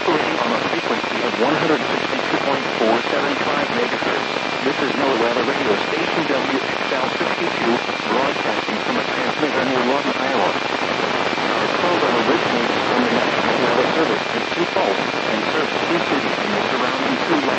operating on a frequency of 162.475 megahertz. This is NOAA weather radio station.